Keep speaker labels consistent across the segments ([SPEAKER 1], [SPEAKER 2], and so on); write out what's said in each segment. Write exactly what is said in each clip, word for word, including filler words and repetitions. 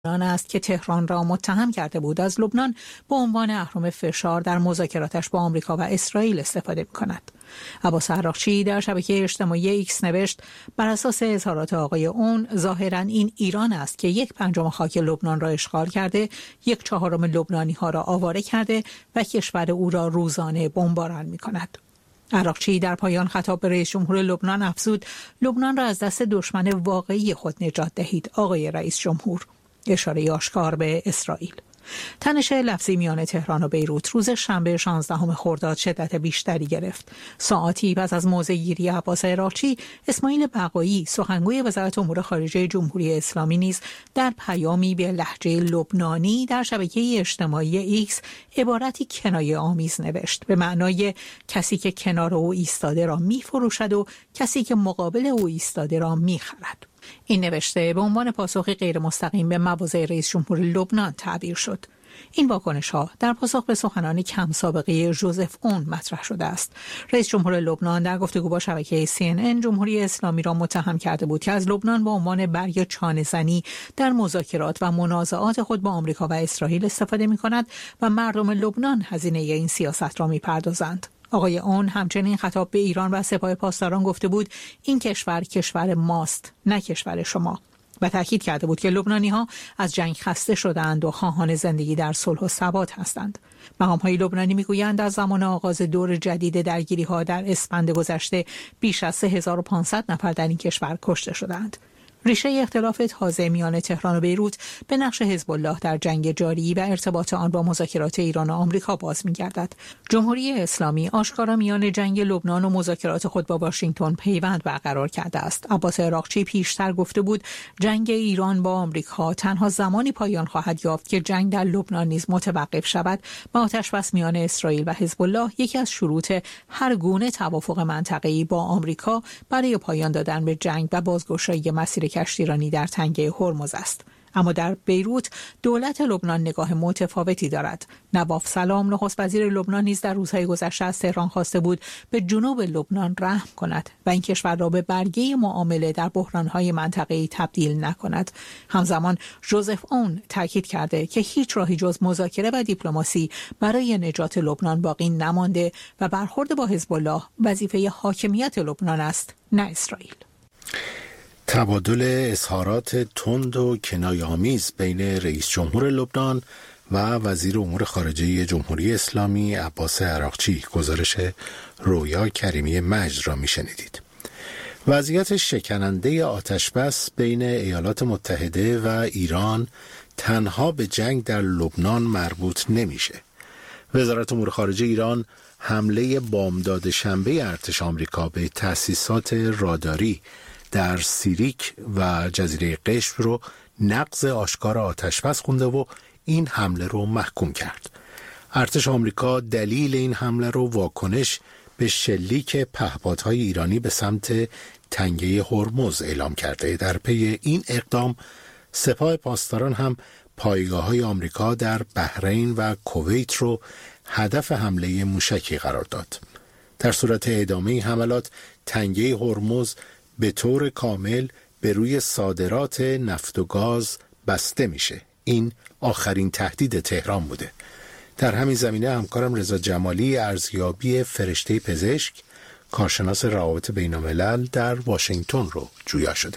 [SPEAKER 1] آن است که تهران را متهم کرده بود از لبنان به عنوان اهرم فشار در مذاکراتش با آمریکا و اسرائیل استفاده می‌کند. عباس عراقچی در شبکه اجتماعی ایکس نوشت بر اساس اظهارات آقای اون ظاهراً این ایران است که یک پنجم خاک لبنان را اشغال کرده، یک چهارم لبنانی ها را آواره کرده و کشور او را روزانه بمباران می‌کند. عراقچی در پایان خطاب به رئیس جمهور لبنان افزود لبنان را از دست دشمن واقعی خود نجات دهید آقای رئیس جمهور. اشاره آشکار به اسرائیل. تنش لفظی میان تهران و بیروت روز شنبه شانزدهم خرداد شدت بیشتری گرفت. ساعاتی پس از موضع‌گیری عباس عراقچی، اسماعیل بقایی سخنگوی وزارت امور خارجه جمهوری اسلامی نیز در پیامی به لهجه لبنانی در شبکه اجتماعی ایکس عبارتی کنایه آمیز نوشت به معنای کسی که کنار او ایستاده را می‌فروشد و کسی که مقابل او ایستاده را می‌خرد. این نوشته به عنوان پاسخی غیر مستقیم به مواضع رئیس جمهور لبنان تعبیر شد. این واکنش‌ها در پاسخ به سخنان کم سابقه ژوزف اون مطرح شده است. رئیس جمهور لبنان در گفتگو با شبکه سی ان ان جمهوری اسلامی را متهم کرده بود که از لبنان به عنوان برگ چانه‌زنی در مذاکرات و منازعات خود با آمریکا و اسرائیل استفاده می‌کند و مردم لبنان هزینه این سیاست را می‌پردازند. آقای اون همچنین خطاب به ایران و سپاه پاسداران گفته بود این کشور کشور ماست نه کشور شما و تاکید کرده بود که لبنانی‌ها از جنگ خسته شدند و خواهان زندگی در صلح و ثبات هستند. مقام‌های لبنانی می‌گویند از زمان آغاز دور جدید درگیری‌ها در اسفند گذشته بیش از سه هزار و پانصد نفر در این کشور کشته شدند. ریشه اختلاف تازه میان تهران و بیروت به نقش حزب الله در جنگ جاری و ارتباط آن با مذاکرات ایران و آمریکا باز می‌گردد. جمهوری اسلامی آشکارا میان جنگ لبنان و مذاکرات خود با واشنگتن پیوند برقرار کرده است. عباس عراقچی پیشتر گفته بود جنگ ایران با آمریکا تنها زمانی پایان خواهد یافت که جنگ در لبنان نیز متوقف شود و آتش‌بس میان اسرائیل و حزب الله یکی از شروط هر گونه توافق منطقه‌ای با آمریکا برای پایان دادن به جنگ و بازگشایی مسیر کشتیرانی در تنگه هرمز است. اما در بیروت دولت لبنان نگاه متفاوتی دارد. نواف سلام نخست وزیر لبنان نیز در روزهای گذشته از تهران خواسته بود به جنوب لبنان رحم کند و این کشور را به برگه معامله در بحرانهای منطقه‌ای تبدیل نکند. همزمان ژوزف اون تاکید کرده که هیچ راهی جز مذاکره و دیپلماسی برای نجات لبنان باقی نمانده و برخورد با حزب الله وظیفه حاکمیت لبنان است نه اسرائیل.
[SPEAKER 2] تبادل اظهارات تند و کنایه‌آمیز بین رئیس جمهور لبنان و وزیر امور خارجه جمهوری اسلامی عباس عراقچی، گزارش رویا کریمی مجد را میشنیدید. وضعیت شکننده آتشبس بین ایالات متحده و ایران تنها به جنگ در لبنان مربوط نمیشه. وزارت امور خارجه ایران حمله بامداد شنبه ارتش آمریکا به تأسیسات راداری در سیریک و جزیره قشم رو نقض آشکار آتشبس خونده و این حمله رو محکوم کرد. ارتش آمریکا دلیل این حمله رو واکنش به شلیک پهپادهای ایرانی به سمت تنگه هرمز اعلام کرده. در پی این اقدام سپاه پاسداران هم پایگاه‌های آمریکا در بحرین و کویت رو هدف حمله موشکی قرار داد. در صورت ادامه حملات تنگه هرمز به طور کامل به روی صادرات نفت و گاز بسته میشه. این آخرین تهدید تهران بوده. در همین زمینه همکارم رضا جمالی ارزیابی فرشته پزشک، کارشناس روابط بین‌الملل در واشنگتن رو جویا شده.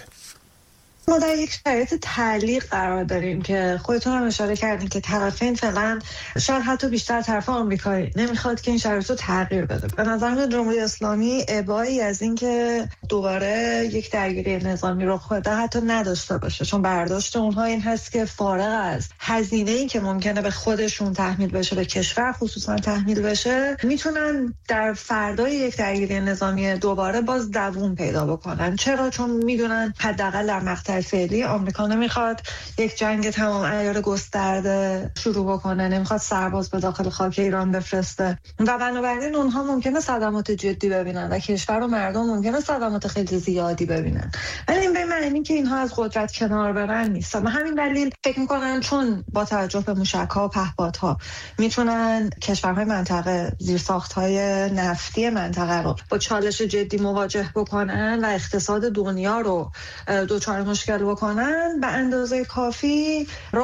[SPEAKER 3] ما در یک شرایط تعلیق قرار داریم که خودتون هم اشاره کردین که طرفین فعلا شاید حتی بیشتر طرف آمریکایی نمیخواد که این شرایط رو تغییر بده. به نظر میاد جمهوری اسلامی ابایی از این که دوباره یک درگیری نظامی رخ بده حتی نداشته باشه، چون برداشت اونها این هست که فارغ از هزینه‌ای که ممکنه به خودشون تحمیل بشه، به کشور خصوصا تحمیل بشه، میتونن در فردای یک درگیری نظامی دوباره باز دووم پیدا بکنن. چرا؟ چون میدونن حداقل در مقطع فعلی آمریکا نمیخواد یک جنگ تمام عیار گسترده شروع بکنه، نمیخواد سرباز به داخل خاک ایران بفرسته و بنابراین اونها ممکنه صدمات جدی ببینن و کشور و مردم ممکنه صدمات خیلی زیادی ببینن، ولی این به معنی که اینها از قدرت کنار برن نیست. و همین دلیل فکر میکنن چون با توجه به موشک‌ها و پهپادها میتونن کشورهای منطقه زیرساخت‌های نفتی منطقه رو با چالش جدی مواجه بکنن و اقتصاد دنیا رو دوچار مشکل مشکل بکنن به اندازه کافی